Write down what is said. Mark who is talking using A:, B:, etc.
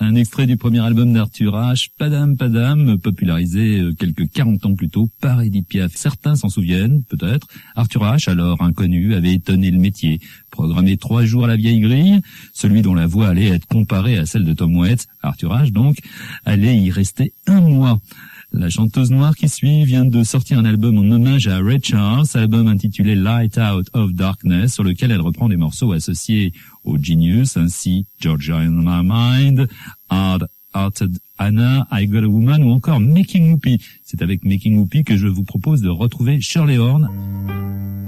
A: un extrait du premier album d'Arthur Ashe, Padam Padam, popularisé quelques 40 ans plus tôt par Edith Piaf. Certains s'en souviennent, peut-être. Arthur Ashe, alors inconnu, avait étonné le métier. Programmé 3 jours à la vieille grille, celui dont la voix allait être comparée à celle de Tom Waits, Arthur Ashe donc, allait y rester 1 mois. La chanteuse noire qui suit vient de sortir un album en hommage à Ray Charles, album intitulé Light Out of Darkness, sur lequel elle reprend des morceaux associés au Genius, ainsi Georgia in My Mind, Hard Hearted Anna, I Got a Woman ou encore Making Whoopie. C'est avec Making Whoopie que je vous propose de retrouver Shirley Horn.